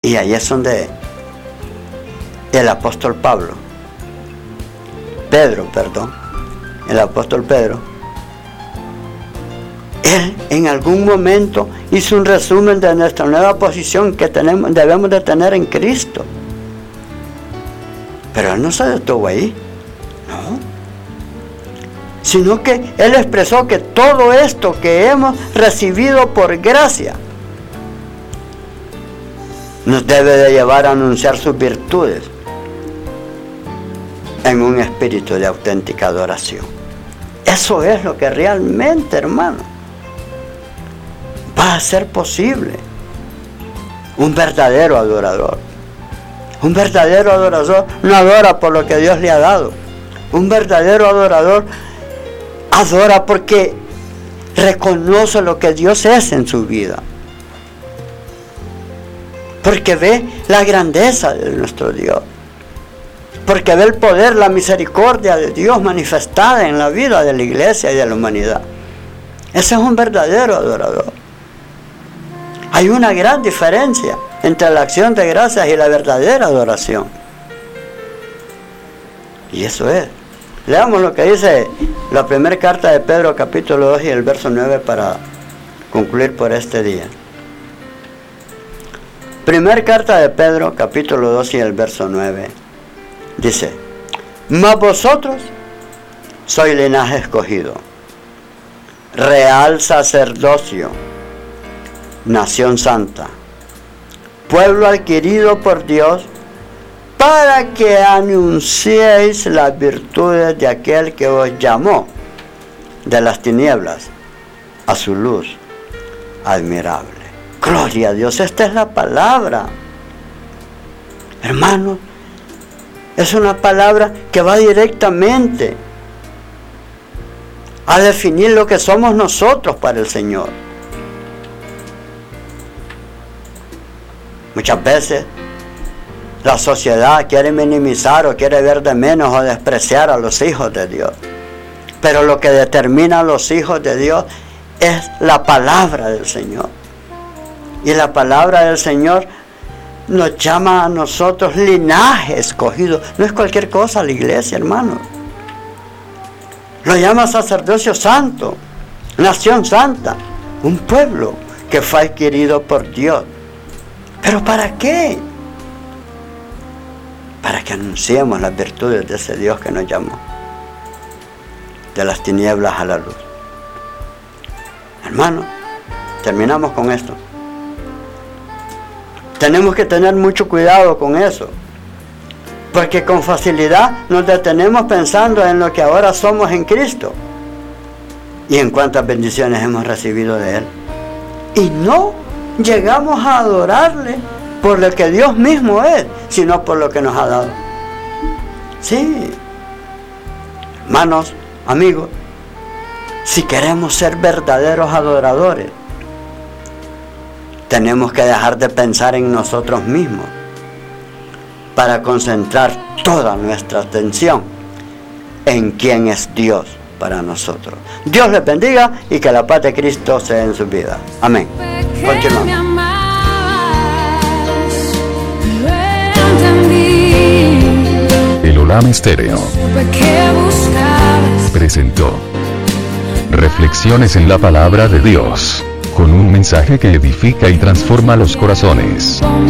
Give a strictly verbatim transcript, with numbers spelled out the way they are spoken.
Y ahí es donde el apóstol Pablo, Pedro, perdón, el apóstol Pedro, él en algún momento hizo un resumen de nuestra nueva posición que tenemos, debemos de tener en Cristo. Pero él no se detuvo ahí, no. Sino que él expresó que todo esto que hemos recibido por gracia nos debe de llevar a anunciar sus virtudes en un espíritu de auténtica adoración. Eso es lo que realmente, hermano, va a ser posible. Un verdadero adorador. Un verdadero adorador no adora por lo que Dios le ha dado. Un verdadero adorador adora porque reconoce lo que Dios es en su vida. Porque ve la grandeza de nuestro Dios. Porque ve el poder, la misericordia de Dios manifestada en la vida de la iglesia y de la humanidad. Ese es un verdadero adorador. Hay una gran diferencia entre la acción de gracias y la verdadera adoración. Y eso es. Leamos lo que dice la primera carta de Pedro, capítulo dos y el verso nueve, para concluir por este día. Primera carta de Pedro, capítulo dos y el verso nueve. Dice: mas vosotros sois linaje escogido, real sacerdocio, nación santa, pueblo adquirido por Dios, para que anunciéis las virtudes de aquel que os llamó de las tinieblas a su luz admirable. Gloria a Dios, esta es la palabra. Hermanos, es una palabra que va directamente a definir lo que somos nosotros para el Señor. Muchas veces la sociedad quiere minimizar o quiere ver de menos o despreciar a los hijos de Dios. Pero lo que determina a los hijos de Dios es la palabra del Señor. Y la palabra del Señor nos llama a nosotros linaje escogido. No es cualquier cosa la iglesia, hermano. Lo llama sacerdocio santo, nación santa, un pueblo que fue adquirido por Dios. ¿Pero para qué? Para que anunciemos las virtudes de ese Dios que nos llamó de las tinieblas a la luz. Hermano, terminamos con esto. Tenemos que tener mucho cuidado con eso, porque con facilidad nos detenemos pensando en lo que ahora somos en Cristo y en cuántas bendiciones hemos recibido de Él. Y no llegamos a adorarle por lo que Dios mismo es, sino por lo que nos ha dado. Sí, hermanos, amigos, si queremos ser verdaderos adoradores, tenemos que dejar de pensar en nosotros mismos para concentrar toda nuestra atención en quién es Dios para nosotros. Dios les bendiga y que la paz de Cristo sea en su vida. Amén. Continuamos. El Olam Estéreo presentó Reflexiones en la Palabra de Dios, con un mensaje que edifica y transforma los corazones.